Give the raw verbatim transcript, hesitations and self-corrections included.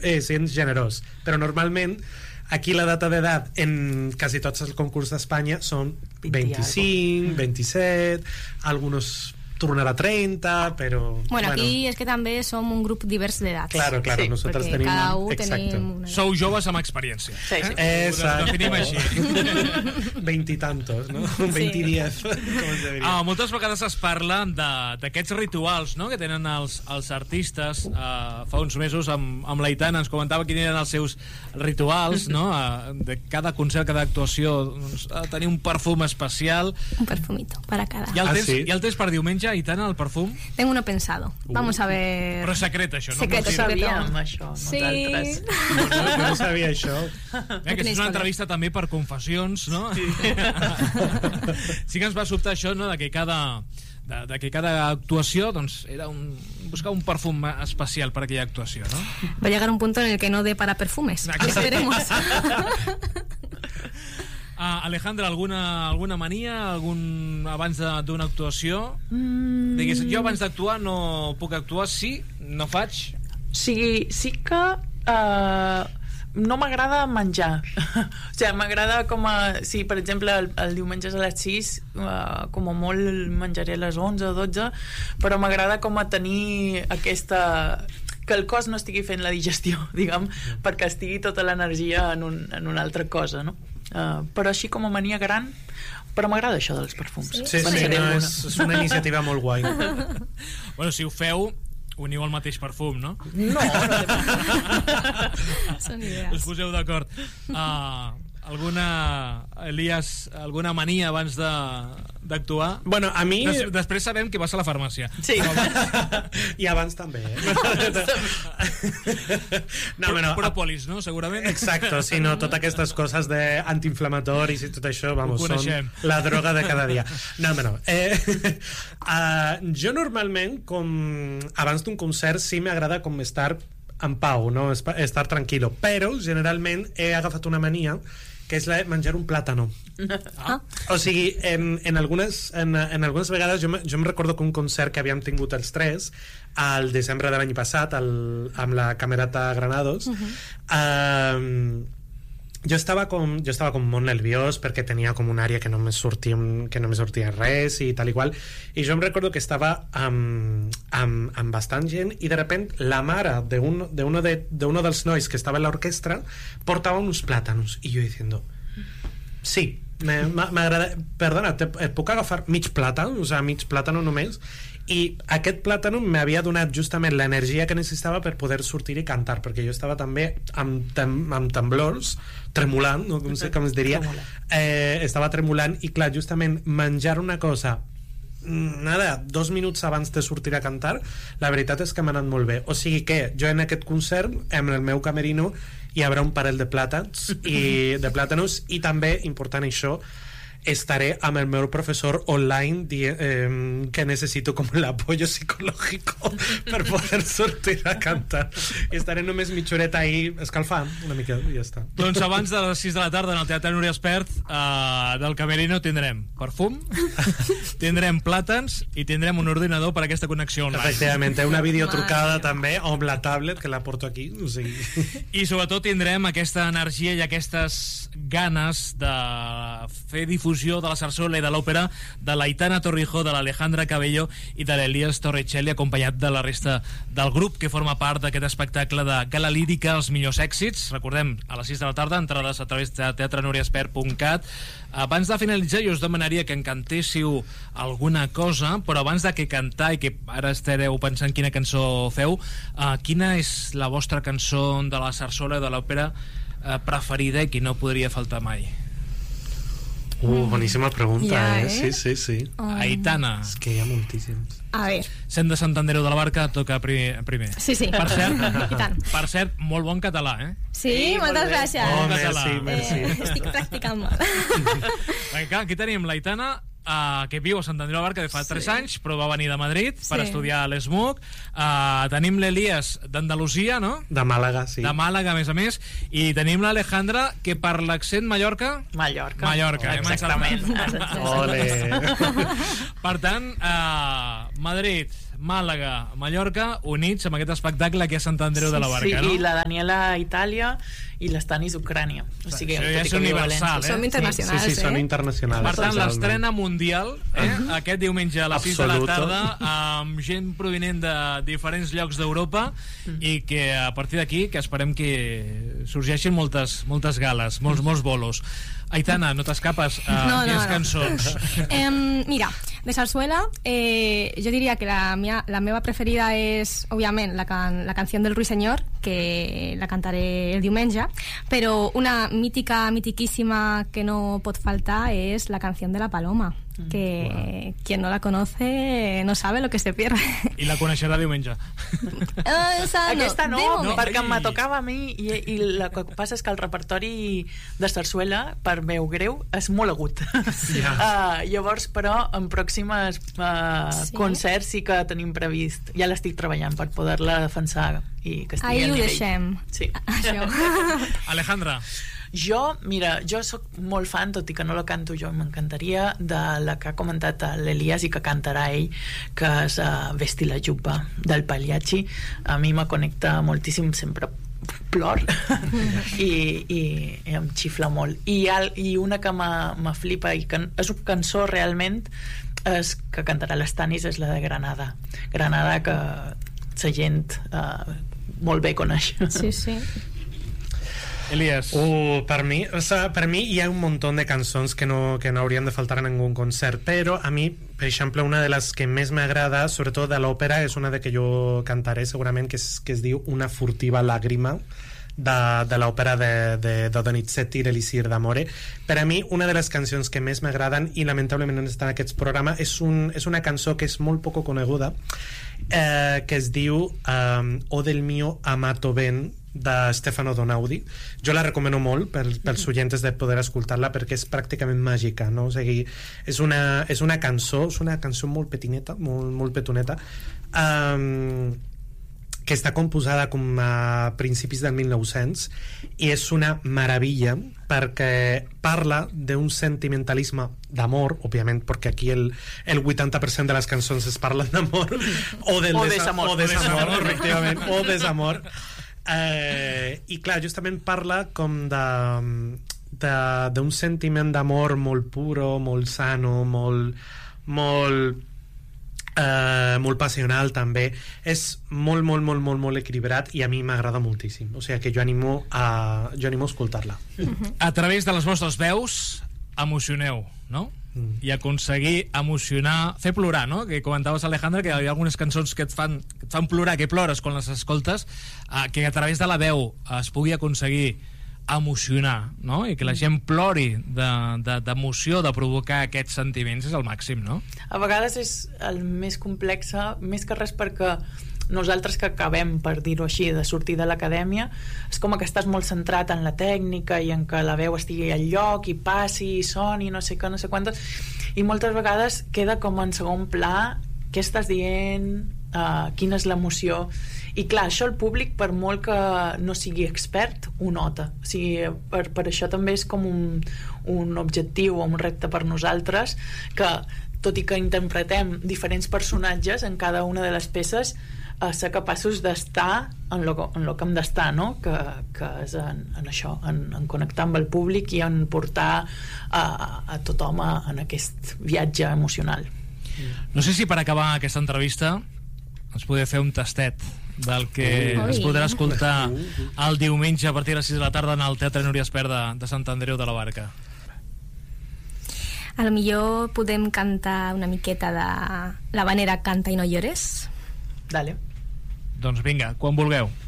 eh, sent generós, però normalment aquí la data d'edat en quasi tots els concurs d'Espanya són vint-i-cinc, vint-i-set, algunos tornarà a trenta, però... Bueno, aquí és que també som un grup divers d'edats. Claro, claro, sí, nosotros tenim... cada un Exacte. tenim una... Sou joves amb experiència. Sí, sí. Eh? Exacte. Ho definim així. Veintitantos, no? Sí. Veintidiez, com es diria. Ah, moltes vegades es parla d'aquests rituals, no?, que tenen els, els artistes. Uh, fa uns mesos amb, amb l'Aitana ens comentava quins eren els seus rituals, no?, uh, de cada concert, cada actuació, doncs, uh, tenir un perfum especial. Un perfumito para cada. Ja el Ah, tens, sí? ja el tens per diumenge, Aitana, el perfum? Tengo uno pensado. Vamos a ver. Però és secret, això, no? Secreto, Pots dir- secreto. Sabíem això, Sí. nosaltres. No, jo no sabia això. Eh, que és una entrevista també per confessions, no? Sí. Sí que ens va sobtar això, no?, de que cada de, de que cada actuació, doncs, era un, buscar un perfum especial per aquella actuació, no? Va a llegar un punto en el que no dé para perfumes. Exacte. Esperemos. Ah, Alejandra, alguna, alguna mania algun, abans d'una actuació? Mm. Digues, jo abans d'actuar no puc actuar, sí, no faig. Sí, sí que uh, no m'agrada menjar. O sigui, m'agrada com a... Si, per exemple, el, el diumenge a les sis, uh, com a molt menjaré a les onze o dotze, però m'agrada com a tenir aquesta... que el cos no estigui fent la digestió, diguem, perquè estigui tota l'energia en, un, en una altra cosa, no? Uh, però així com a mania gran, però m'agrada això dels perfums. Sí, Sí, sí, no, és, és una iniciativa molt guai. Bueno, si ho feu, uniu el mateix perfum, no? No, no sé. Són Us idees. poseu d'acord. Uh, alguna, Elias, alguna mania abans d'actuar? Bueno, a mi... Des, després sabem que vas a la farmàcia. Sí. I abans també, eh? No, bueno, Propolis, no? Segurament. exacto, sí, no, totes aquestes coses d'antiinflamatoris i tot això, vamos, Ho són coneixem. la droga de cada dia. No, no, eh, uh, jo normalment, com abans d'un concert, sí m'agrada com estar en pau, no? Espa- estar tranquilo, però generalment he agafat una mania que és la de menjar un plàtano. Ah. O sigui, en, en, algunes, en, en algunes vegades jo, me- jo em recordo que un concert que havíem tingut els tres al desembre de l'any passat al, amb la Camerata Granados, uh-huh. um, jo estava com jo estava com molt nerviós perquè tenia com una àrea que no me sortia, que no me sortia res i tal i qual, i jo em recordo que estava amb, amb, amb bastant gent i de repent la mare de, un, de, uno de, de uno dels nois que estava en l'orquestra portava uns plàtanos i jo diciendo sí, me- m'a- m'agrada, perdona, te, et puc agafar mig plàtan, o sigui, mig plàtano només, i aquest plàtano m'havia donat justament l'energia que necessitava per poder sortir i cantar, perquè jo estava també amb, tem, amb temblors, tremolant, no? Com, sé, com es diria, eh, estava tremolant, i clar, justament menjar una cosa nada, dos minuts abans de sortir a cantar, la veritat és que m'ha anat molt bé. O sigui que jo en aquest concert, en el meu camerino, hi haurà un parell de plàtans i de plàtanos, i també, important això, estaré amb el meu professor online di eh, que necessito com l'apoyo psicológico per poder sortir a cantar. I estaré només mitja horeta ahí escalfant una mica i ja està. Doncs abans de les sis de la tarda en el Teatre Núria Espert uh, del Camerino tindrem perfum, tindrem plàtans i tindrem un ordinador per a aquesta connexió online. Efectivament, té una videotrucada també amb la tablet que la porto aquí, o sigui... I sobretot tindrem aquesta energia i aquestes ganes de fer difusió de la sarsuela i de l'òpera de l'Aitana Torrijos, de l'Alejandra Cabello i de l'Elias Torricelli, acompanyat de la resta del grup que forma part d'aquest espectacle de gala lírica, els millors èxits. Recordem, a les sis de la tarda, entrades a través de teatre núria espert punt cat. Abans de finalitzar, jo us demanaria que en cantéssiu alguna cosa, però abans de que cantar, i que ara estareu pensant quina cançó feu, uh, quina és la vostra cançó de la sarsuela i de l'òpera uh, preferida i que no podria faltar mai? Uh, boníssima pregunta, Ja, eh? eh? Sí, sí, sí. Um, Aitana. És que hi ha moltíssims. A ver. Sent de Sant Andreu de la Barca, toca primer. primer. Sí, sí. Per cert, I tant. per cert, molt bon català, eh? Sí, Sí, moltes molt bé. gràcies. Oh, català. merci, merci. Eh, estic practicant molt. Perquè, clar, aquí tenim l'Aitana uh, que viu a Sant Andreu de la Barca de fa Sí. tres anys, però va venir de Madrid Sí. per estudiar a l'E S M U C. Uh, tenim l'Elias d'Andalusia, no? De Màlaga, sí. De Màlaga, a més a més. I tenim l'Alejandra, que per l'accent Mallorca... Mallorca. Mallorca, hem Exactament. encertat. Ole. Per tant, uh, Madrid, Màlaga, Mallorca, units amb aquest espectacle que és Sant Andreu de la Barca, sí, no? i la Daniela Itàlia i l'Estanis Ucrània. O sigui, Això ja tot i és que viu a universal, València. eh? Som internacionals, Sí, sí, són eh? internacionals. Per tant, totalment. l'estrena mundial, eh? aquest diumenge a les sis de la Absoluto. tarda, amb gent provinent de diferents llocs d'Europa, i que a partir d'aquí que esperem que sorgeixin moltes, moltes gales, molts, molts bolos. Aitana, no t'escapes a No, no, quines no. cançons? Em, mira, de Sarsuela, eh, jo diria que la, mia, la meva preferida és, òbviament, la, can, la canció del Ruiseñor, que la cantaré el diumenge, però una mítica, mitiquísima que no pot faltar és la canció de la Paloma, que wow. quien no la conoce no sabe lo que se pierde. I la coneixerà diumenge. Eh, esa Aquesta no, de no moment. perquè Ai. me tocava a mi i, i el que passa és que el repertori de Sarsuela, per veu greu, és molt agut. Sí. Uh, llavors, però, en pròximes uh, Sí. concerts sí que tenim previst. Ja l'estic treballant per poder-la defensar i que estigui Ahí al ho nivell. deixem. Sí. Això. Alejandra, Jo, mira, jo sóc molt fan, tot i que no la canto jo, m'encantaria, de la que ha comentat l'Elias i que cantarà ell, que és uh, Vesti la Jubba, del Pagliacci. A mi me connecta moltíssim, sempre plor i, i, i em xifla molt. I, al, i una que me flipa i que és una cançó realment és que cantarà l'Estanis, és la de Granada. Granada, que la gent uh, molt bé coneix. Sí, sí. Elias. Uh, per mi, o sea, per mi hi ha un montón de cançons que no, que no haurien de faltar en ningún concert, però a mi, per exemple, una de les que més m'agrada, sobretot de l'òpera, és una de que jo cantaré segurament, que es, que es diu Una furtiva làgrima, de, de l'òpera de, de, de Donizetti, l'Elisir d'Amore. Per a mi, una de les cançons que més m'agraden, i lamentablement no està en aquests programes, és, un, és una cançó que és molt poco coneguda, eh, que es diu um, O del mio amato ben, de Stefano Donaudi. Jo la recomano molt per, pels oients de poder escoltar-la perquè és pràcticament màgica, no? O sigui, és una, és una cançó és una cançó molt petineta, molt, molt petoneta, um, que està composada com a principis del mil nou-cents i és una meravella perquè parla d'un sentimentalisme d'amor, òbviament, perquè aquí el, el vuitanta per cent de les cançons es parlen d'amor o, del O desa- desamor. o desamor, efectivament, o desamor. Eh, i clar, justament parla com de d'un sentiment d'amor molt puro, molt sano, molt molt eh, molt passional també. És molt, molt, molt, molt, molt equilibrat i a mi m'agrada moltíssim, o sigui que jo animo a, jo animo a escoltar-la. A través de les vostres veus, emocioneu, no? Mm. I aconseguir emocionar, fer plorar, no? Que comentaves, Alejandra, que hi ha algunes cançons que et fan, que et fan plorar, que plores quan les escoltes, eh, que a través de la veu es pugui aconseguir emocionar, no? I que la gent plori d'emoció, de, de, de provocar aquests sentiments, és el màxim, no? A vegades és el més complex, més que res perquè nosaltres que acabem, per dir-ho així, de sortir de l'acadèmia, és com que estàs molt centrat en la tècnica i en que la veu estigui al lloc i passi i soni, no sé què, no sé quantes, i moltes vegades queda com en segon pla què estàs dient, uh, quina és l'emoció. I clar, això el públic, per molt que no sigui expert, ho nota. O sigui, per, per això també és com un, un objectiu o un repte per nosaltres, que tot i que interpretem diferents personatges en cada una de les peces, a ser capaços d'estar en lo, en lo que hem d'estar, no? que, que és en, en això, en, en connectar amb el públic i en portar a, a tothom a, en aquest viatge emocional. No sé si per acabar aquesta entrevista ens podria fer un tastet del que Ui. es podrà escoltar el diumenge a partir de les sis de la tarda en el Teatre Núria Espert de, de Sant Andreu de la Barca. A lo millor podem cantar una miqueta de la vanera Canta i no llores. Dale. Doncs vinga, quan vulgueu.